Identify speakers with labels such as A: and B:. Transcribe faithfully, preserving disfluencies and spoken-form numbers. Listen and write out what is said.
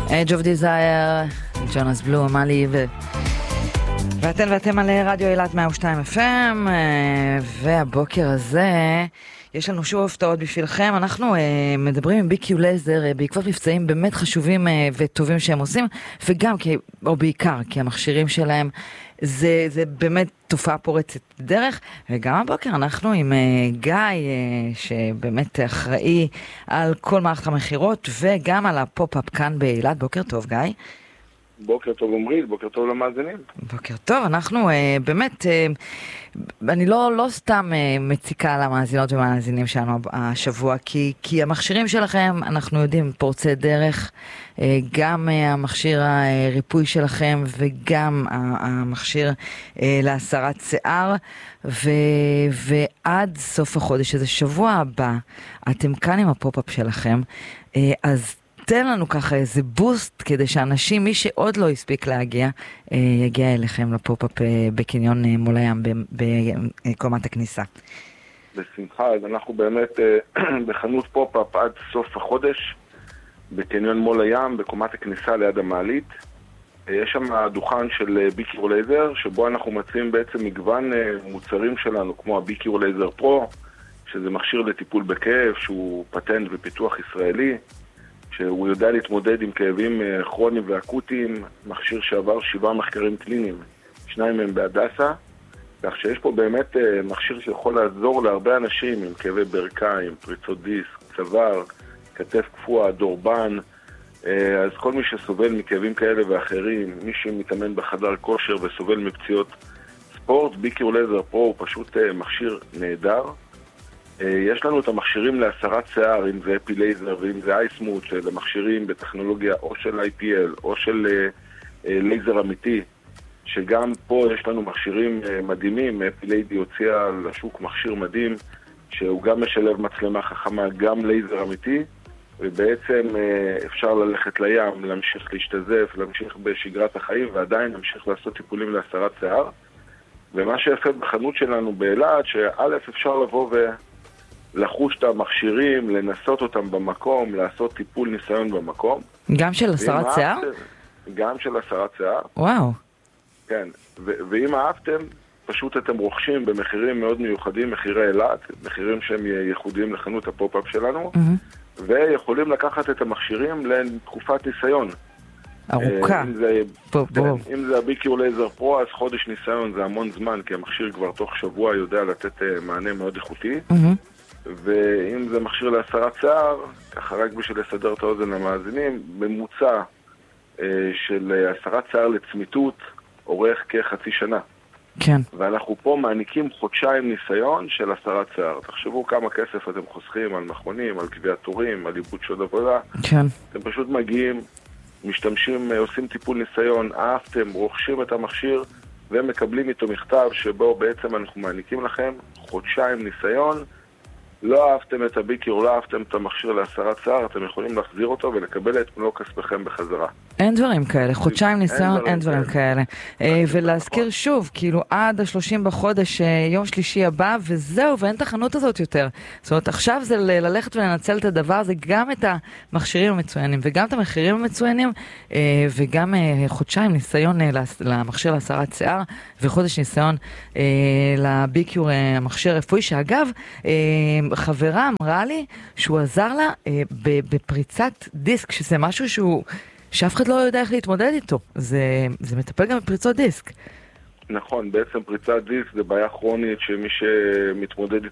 A: Age of Desire, ג'ונס בלו, מאלי ו... ואתן ואתם על רדיו אילת מאה ושתיים אף אם, והבוקר הזה יש לנו שוב הפתעות בשבילכם. אנחנו uh, מדברים עם בי קיו Laser uh, בעקבות מבצעים באמת חשובים uh, וטובים שהם עושים, וגם, כי, או בעיקר, כי המכשירים שלהם זה, זה באמת תופעה פורצת דרך. וגם הבוקר אנחנו עם uh, גיא, uh, שבאמת אחראי על כל מערכת המחירות, וגם על הפופ-אפ כאן באילת. בוקר טוב, גיא.
B: בוקר טוב עמרי, בוקר טוב למאזינים.
A: בוקר טוב, אנחנו אה, באמת, אה, אני לא, לא סתם אה, מציקה למאזינות ומאזינים שלנו השבוע, כי, כי המכשירים שלכם, אנחנו יודעים, פורצי דרך, אה, גם אה, המכשיר הריפוי שלכם וגם המכשיר אה, להסרת שיער, ו, ועד סוף החודש, שזה שבוע הבא, אתם כאן עם הפופ-אפ שלכם, אה, אז תן לנו ככה איזה בוסט כדי שאנשים, מי שעוד לא הספיק להגיע, יגיע אליכם לפופ-אפ בקניון מול הים בקומת הכניסה.
B: בשמחה, אז אנחנו באמת בחנות פופ-אפ עד סוף החודש, בקניון מול הים, בקומת הכניסה ליד המעלית. יש שם דוכן של בי קיו Laser, שבו אנחנו מציעים בעצם מגוון מוצרים שלנו, כמו ה-בי קיו Laser Pro, שזה מכשיר לטיפול בכאב, שהוא פטנט ופיתוח ישראלי. שהוא יודע להתמודד עם כאבים כרוניים ואקוטיים, מכשיר שעבר שבעה מחקרים קליניים, שניים מהם בהדסה, כך שיש פה באמת מכשיר שיכול לעזור להרבה אנשים עם כאבי ברכיים, פריצות דיסק, צוואר, כתף קפואה, דורבן, אז כל מי שסובל מכאבים כאלה ואחרים, מי שמתאמן בחדר כושר וסובל מפציעות ספורט, בי קיו Laser Pro הוא פשוט מכשיר נהדר. יש לנו את המכשירים להסרת שיער, אם זה אפי לייזר ואם זה אייסמוט, שזה מכשירים בטכנולוגיה או של איי פי אל או של לייזר אמיתי, שגם פה יש לנו מכשירים מדהימים. אפי ליידי הוציאה לשוק מכשיר מדהים, שהוא גם משלב מצלמה חכמה, גם לייזר אמיתי, ובעצם אפשר ללכת לים, להמשיך להשתזף, להמשיך בשגרת החיים, ועדיין להמשיך לעשות טיפולים להסרת שיער. ומה שיפה בחנות שלנו באילת, שא' אפשר לבוא ו... לחוש את המכשירים, לנסות אותם במקום, לעשות טיפול ניסיון במקום.
A: גם של הסרת שיער?
B: גם של הסרת שיער.
A: וואו.
B: כן, ו- ואם אהבתם, פשוט אתם רוכשים במחירים מאוד מיוחדים, מחירי אילת, מחירים שהם ייחודיים לחנות הפופ-אפ שלנו, mm-hmm. ויכולים לקחת את המכשירים לתקופת ניסיון.
A: ארוכה.
B: אם זה, כן, אם זה ה-בי קיו Laser Pro, אז חודש ניסיון זה המון זמן, כי המכשיר כבר תוך שבוע יודע לתת מענה מאוד איכותי. Mm-hmm. ואם זה מכשיר להסרת שיער, ככה רק בשביל לסדר את האוזן למאזינים, ממוצע אה, של הסרת שיער לצמיתות אורך כחצי שנה.
A: כן.
B: ואנחנו פה מעניקים חודשיים ניסיון של הסרת שיער. תחשבו כמה כסף אתם חוסכים על מכונים, על קביעת תורים, על איבוד שעות עבודה.
A: כן.
B: אתם פשוט מגיעים, משתמשים, עושים טיפול ניסיון, אהבתם, רוכשים את המכשיר ומקבלים איתו מכתב שבו בעצם אנחנו מעניקים לכם חודשיים ניסיון. לא אהבתם את הבי קיו, לא אהבתם את המכשיר להסרת שיער, אתם יכולים להחזיר אותו ולקבל את מלוא כספכם בחזרה.
A: אין דברים כאלה, חודשיים ניסיון, אין דברים כאלה. ולהזכיר שוב, כאילו עד השלושים בחודש, יום שלישי הבא, וזהו, ואין את החנות הזאת יותר. זאת אומרת, עכשיו זה ללכת ולנצל את הדבר הזה, גם את המכשירים המצוינים, וגם את המחירים המצוינים, וגם חודשיים ניסיון למכשיר להסרת שיער, וחודש ניסיון לבי קיו, המכשיר הרפואי, שאגב, חברה אמרה לי שהוא עזר לה אה, בפריצת דיסק, שזה משהו שהוא, שאף אחד לא יודע איך להתמודד איתו. זה, זה מטפל גם בפריצות דיסק.
B: נכון, בעצם פריצת דיסק זה בעיה כרונית שמי שמתמודד